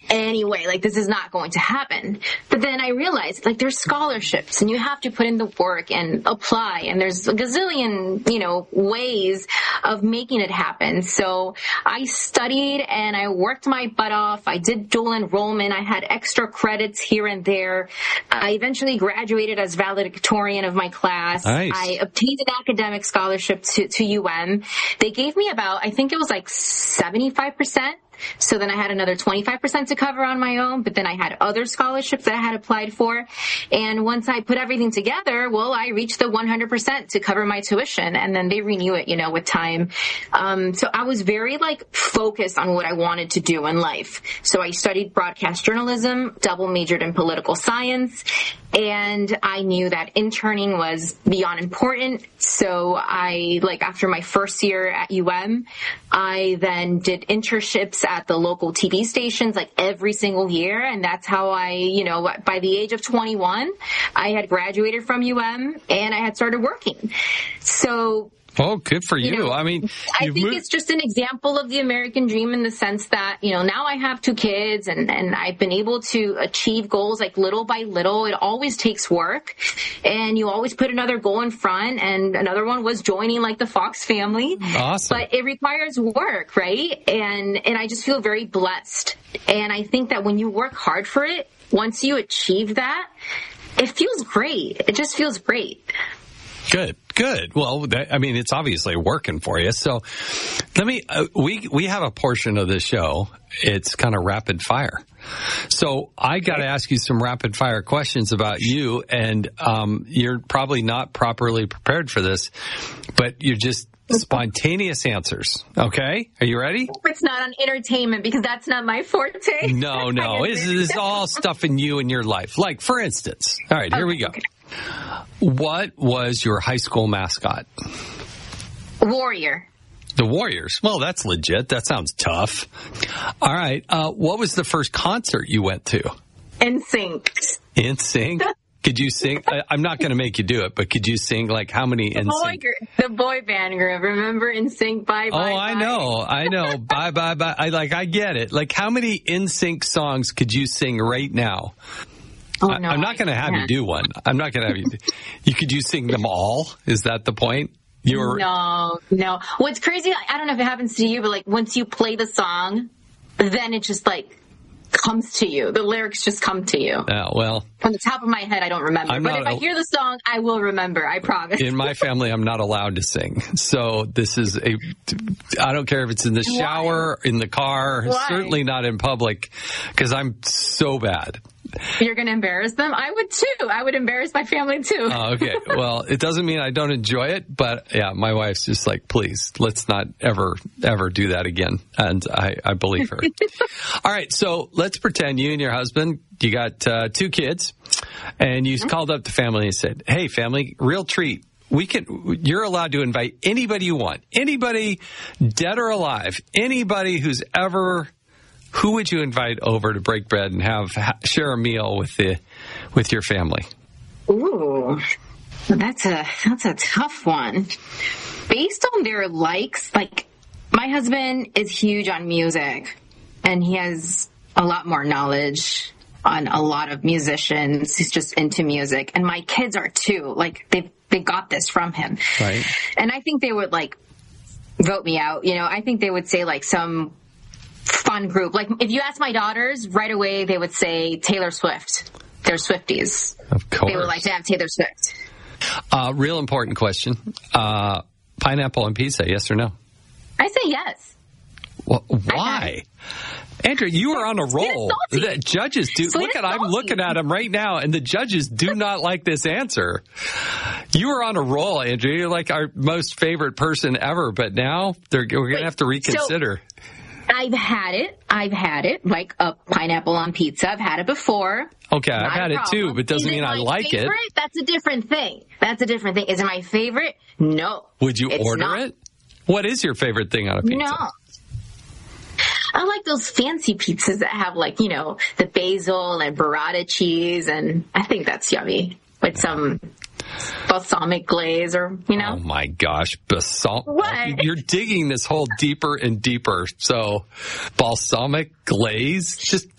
any way. Like, this is not going to happen. But then I realized, like, there's scholarships and you have to put in the work and apply. And there's a gazillion, ways of making it happen. So I studied and I worked my butt off. I did dual enrollment. I had extra credits here and there. I eventually graduated as valedictorian of my class. Nice. I obtained an academic scholarship to UM. They gave me about, I think it was like 75%. So then I had another 25% to cover on my own, but then I had other scholarships that I had applied for. And once I put everything together, well, I reached the 100% to cover my tuition, and then they renew it, with time. So I was very focused on what I wanted to do in life. So I studied broadcast journalism, double majored in political science, and I knew that interning was beyond important. So I, after my first year at UM, I then did internships at the local TV stations every single year. And that's how I, by the age of 21, I had graduated from UM and I had started working. So, oh, good for you. I mean, I think it's just an example of the American dream in the sense that, now I have 2 kids and I've been able to achieve goals little by little. It always takes work and you always put another goal in front, and another one was joining the Fox family. Awesome. But it requires work, right? And I just feel very blessed. And I think that when you work hard for it, once you achieve that, it feels great. It just feels great. Good. Well, it's obviously working for you. So let me, we have a portion of this show. It's kind of rapid fire. So I got to ask you some rapid fire questions about you, and you're probably not properly prepared for this, but you're just spontaneous answers. Okay? Are you ready? It's not on entertainment because that's not my forte. No. It's all stuff in you and your life. Like, for instance, all right, here we go. Okay. What was your high school mascot? Warrior. The Warriors. Well, that's legit. That sounds tough. All right. What was the first concert you went to? NSYNC. NSYNC? Could you sing? I'm not going to make you do it, but could you sing how many NSYNC? The boy band group. Remember NSYNC? Bye, bye, Oh, I know. Bye, bye, bye. I get it. How many NSYNC songs could you sing right now? Oh, no, I'm not going to have you do one. I'm not going to have you. Could you sing them all? Is that the point? No. What's crazy, I don't know if it happens to you, but once you play the song, then it just comes to you. The lyrics just come to you. Yeah, well. From the top of my head, I don't remember. But if I hear the song, I will remember. I promise. In my family, I'm not allowed to sing. So this is I don't care if it's in the shower, in the car, certainly not in public, because I'm so bad. You're going to embarrass them? I would too. I would embarrass my family too. Oh, okay. Well, it doesn't mean I don't enjoy it, but yeah, my wife's just please, let's not ever do that again. And I believe her. All right. So let's pretend you and your husband, you got 2 kids, and you called up the family and said, hey, family, real treat. You're allowed to invite anybody you want, anybody dead or alive, anybody who's ever. Who would you invite over to break bread and share a meal with your family? Ooh, that's a tough one. Based on their likes, my husband is huge on music, and he has a lot more knowledge on a lot of musicians. He's just into music, and my kids are too. They got this from him, right? And I think they would vote me out. I think they would say some fun group. If you ask my daughters, right away they would say Taylor Swift. They're Swifties. Of course. They would like to have Taylor Swift. Real important question. Pineapple on pizza, yes or no? I say yes. Well, why? Andrea, you are on a roll. The judges do. I'm looking at them right now, and the judges do not like this answer. You are on a roll, Andrea. You're our most favorite person ever, but now we're going to have to reconsider. I've had it, like a pineapple on pizza. I've had it before. Okay, I've had it too, but doesn't mean I like it. That's a different thing. Is it my favorite? No. Would you order it? What is your favorite thing on a pizza? No. I like those fancy pizzas that have the basil and burrata cheese, and I think that's yummy with some balsamic glaze Oh my gosh, What? You're digging this hole deeper and deeper. So balsamic glaze, just